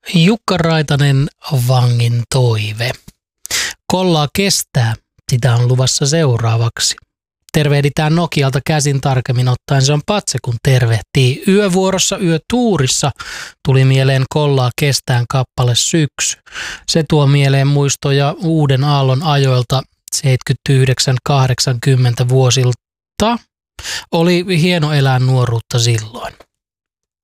Jukka Raitanen, Vangin toive. Kollaa kestää, sitä on luvassa seuraavaksi. Tervehditään Nokialta käsin, tarkemmin ottaen se on Patse, kun tervehtii. Yövuorossa, yötuurissa tuli mieleen Kollaa kestään kappale Syksy. Se tuo mieleen muistoja Uuden aallon ajoilta 79-80 vuosilta. Oli hieno elää nuoruutta silloin.